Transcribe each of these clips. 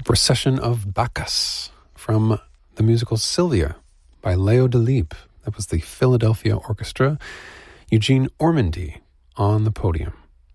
Procession of Bacchus from the musical Sylvia by Leo Delibes. That was the Philadelphia Orchestra. Eugene Ormandy on the podium.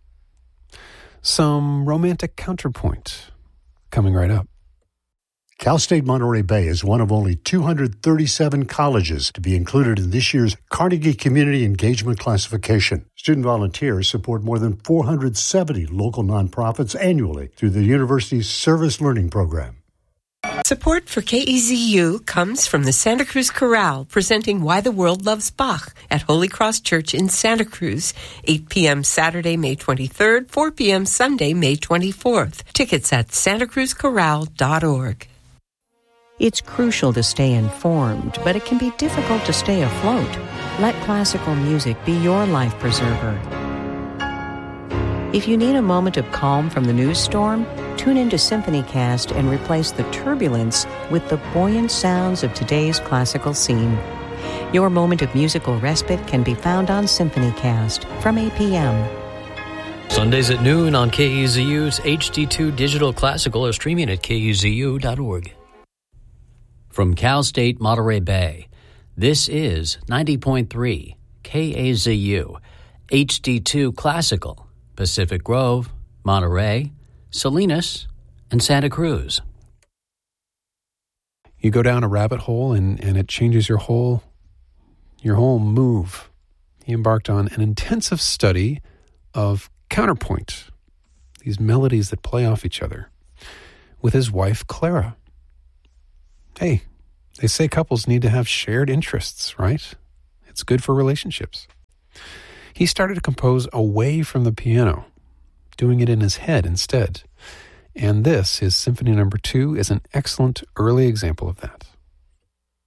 Some romantic counterpoint coming right up. Cal State Monterey Bay is one of only 237 colleges to be included in this year's Carnegie Community Engagement Classification. Student volunteers support more than 470 local nonprofits annually through the university's Service Learning Program. Support for KEZU comes from the Santa Cruz Chorale, presenting Why the World Loves Bach at Holy Cross Church in Santa Cruz, 8 p.m. Saturday, May 23rd, 4 p.m. Sunday, May 24th. Tickets at santacruzchorale.org. It's crucial to stay informed, but it can be difficult to stay afloat. Let classical music be your life preserver. If you need a moment of calm from the news storm, tune into SymphonyCast and replace the turbulence with the buoyant sounds of today's classical scene. Your moment of musical respite can be found on SymphonyCast from 8 p.m. Sundays at noon on KEZU's HD2 Digital Classical or streaming at KEZU.org. From Cal State Monterey Bay, this is 90.3 KAZU, HD2 Classical, Pacific Grove, Monterey, Salinas, and Santa Cruz. You go down a rabbit hole and it changes your whole move. He embarked on an intensive study of counterpoint, these melodies that play off each other, with his wife, Clara. Hey, they say couples need to have shared interests, right? It's good for relationships. He started to compose away from the piano, doing it in his head instead. And this, his Symphony No. 2, is an excellent early example of that.